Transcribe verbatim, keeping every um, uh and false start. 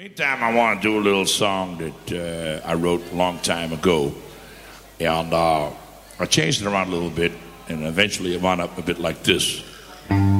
Meantime, I want to do a little song that uh, I wrote a long time ago. And uh, I changed it around a little bit, and eventually it wound up a bit like this.